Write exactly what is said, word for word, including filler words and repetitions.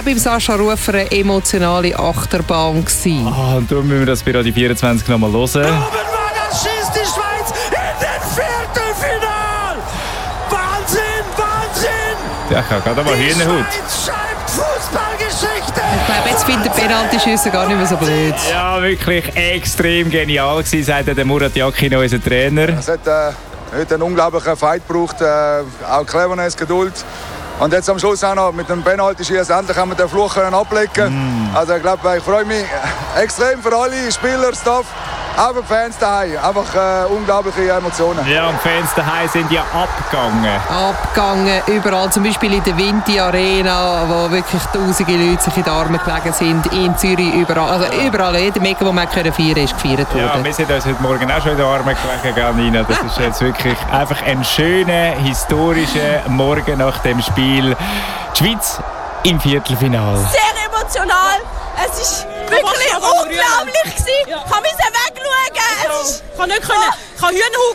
Beim Sascha Rufer eine emotionale Achterbahn gewesen. Ah, und darum müssen wir das bei Radio vierundzwanzig noch mal hören. Obenwalder schießt die Schweiz in den Viertelfinal! Wahnsinn, Wahnsinn! Ja, ich habe gerade mal Die Hühnerhaut. Schweiz schreibt Fußballgeschichte! Ich glaube, jetzt findet Penaltyschüsse gar nicht mehr so blöd. Ja, wirklich extrem genial gewesen, sagt der Murat Yakin, unser Trainer. Es hat äh, heute einen unglaublichen Fight gebraucht, äh, auch Cleverness, Geduld. Und jetzt am Schluss auch noch mit dem Penalty-Schießen endlich haben wir den Fluch können ablegen. Mm. Also ich glaube, ich freue mich extrem für alle Spieler, Staff, auch für die Fans daheim. Einfach äh, unglaubliche Emotionen. Ja, und die Fans daheim sind ja abgegangen. Abgegangen, überall, zum Beispiel in der Vinti Arena, wo wirklich tausende Leute sich in den Armen gelegen sind, in Zürich, überall, also überall, jeder Mega, wo man feiern konnte, ist gefeiert worden. Ja, wir sind uns heute Morgen auch schon in den Armen gelegen, Nina. Das ist jetzt wirklich einfach ein schöner, historischer Morgen nach dem Spiel. Die Schweiz im Viertelfinale. Sehr emotional. Es ist wirklich unglaublich gewesen. Ich kann mich wegschauen. Es ist... Ich kann nicht können. Ich kann Hühnerhaut